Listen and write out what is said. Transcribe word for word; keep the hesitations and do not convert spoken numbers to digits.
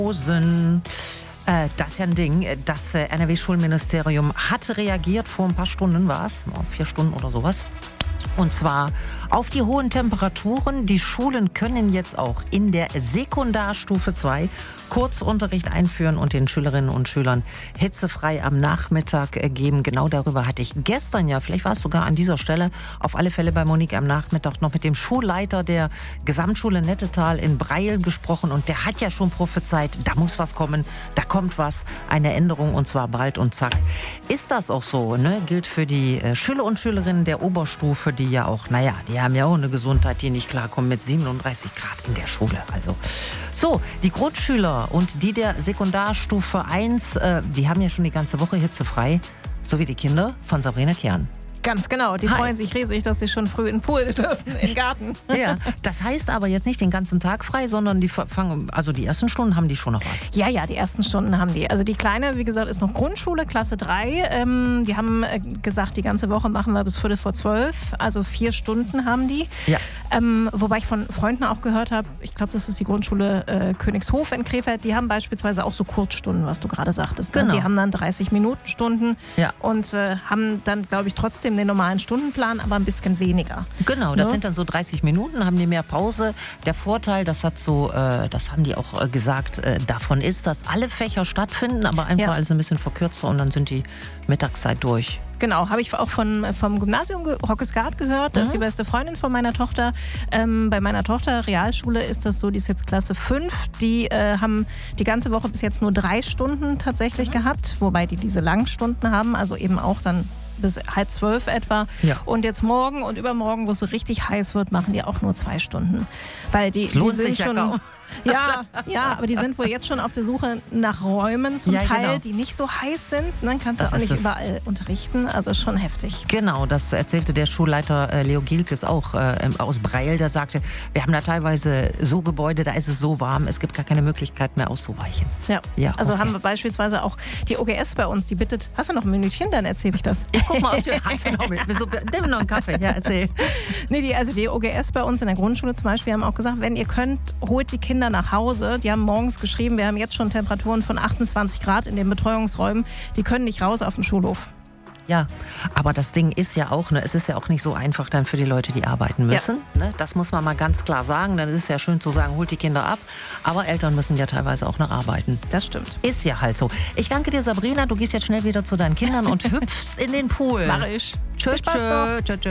Hosen. Äh, das ist ja ein Ding. Das äh, N R W-Schulministerium hat reagiert, vor ein paar Stunden war es, vier Stunden oder sowas. Und zwar auf die hohen Temperaturen. Die Schulen können jetzt auch in der Sekundarstufe zwei Kurzunterricht einführen und den Schülerinnen und Schülern hitzefrei am Nachmittag geben. Genau darüber hatte ich gestern ja, vielleicht war es sogar an dieser Stelle, auf alle Fälle bei Monique am Nachmittag noch mit dem Schulleiter der Gesamtschule Nettetal in Breil gesprochen. Und der hat ja schon prophezeit, da muss was kommen, da kommt was, eine Änderung und zwar bald und zack. Ist das auch so, ne? Gilt für die äh, Schüler und Schülerinnen der Oberstufe, die ja auch, naja, die haben ja auch eine Gesundheit, die nicht klarkommt mit siebenunddreißig Grad in der Schule. Also so, die Grundschüler und die der Sekundarstufe eins, äh, die haben ja schon die ganze Woche hitzefrei, so wie die Kinder von Sabrina Kern. Ganz genau, die Hi. freuen sich riesig, dass sie schon früh in den Pool dürfen, im Garten. Ja, das heißt aber jetzt nicht den ganzen Tag frei, sondern die fangen, also die ersten Stunden haben die schon noch was. Ja, ja, die ersten Stunden haben die. Also die Kleine, wie gesagt, ist noch Grundschule, Klasse drei. Ähm, die haben äh, gesagt, die ganze Woche machen wir bis Viertel vor zwölf. Also vier Stunden haben die. Ja. Ähm, wobei ich von Freunden auch gehört habe, ich glaube, das ist die Grundschule äh, Königshof in Krefeld, die haben beispielsweise auch so Kurzstunden, was du gerade sagtest. Ne? Genau. Die haben dann dreißig Minuten Stunden Ja. und äh, haben dann, glaube ich, trotzdem den normalen Stundenplan, aber ein bisschen weniger. Genau, das Ne? sind dann so dreißig Minuten, haben die mehr Pause. Der Vorteil, das hat so, äh, das haben die auch äh, gesagt, äh, davon ist, dass alle Fächer stattfinden, aber einfach Ja. alles ein bisschen verkürzer und dann sind die Mittagszeit durch. Genau, habe ich auch von, vom Gymnasium Hockesgard gehört. Das ist die beste Freundin von meiner Tochter. Ähm, bei meiner Tochter Realschule ist das so, die ist jetzt Klasse fünf. Die äh, haben die ganze Woche bis jetzt nur drei Stunden tatsächlich mhm. gehabt, wobei die diese Langstunden haben, also eben auch dann bis halb zwölf etwa. Ja. Und jetzt morgen und übermorgen, wo es so richtig heiß wird, machen die auch nur zwei Stunden. Weil die, Das lohnt die sind sich ja schon, kaum. Ja, ja, aber die sind wohl jetzt schon auf der Suche nach Räumen zum Ja, Teil, genau. die nicht so heiß sind. Dann kannst du Das auch ist nicht das. überall unterrichten. Also ist schon heftig. Genau, das erzählte der Schulleiter äh, Leo Gielkes auch äh, aus Breil. Der sagte, wir haben da teilweise so Gebäude, da ist es so warm, es gibt gar keine Möglichkeit mehr auszuweichen. Ja, Ja, also okay. haben wir beispielsweise auch die O G S bei uns, die bittet, hast du noch ein Minütchen, dann erzähle ich das. Ich guck mal, ob du hast du noch mit. Wieso- Nimm noch einen Kaffee, ja, erzähl. Nee, die, also die O G S bei uns in der Grundschule zum Beispiel haben auch gesagt, wenn ihr könnt, holt die Kinder nach Hause. Die haben morgens geschrieben, wir haben jetzt schon Temperaturen von achtundzwanzig Grad in den Betreuungsräumen. Die können nicht raus auf den Schulhof. Ja, aber das Ding ist ja auch, ne, es ist ja auch nicht so einfach dann für die Leute, die arbeiten müssen. Ne? Das muss man mal ganz klar sagen. Dann ist es ja schön zu sagen, holt die Kinder ab. Aber Eltern müssen ja teilweise auch noch arbeiten. Das stimmt. Ist ja halt so. Ich danke dir, Sabrina. Du gehst jetzt schnell wieder zu deinen Kindern und hüpfst in den Pool. Mach ich. Tschö, Viel Spaß noch. tschö, tschö, tschö.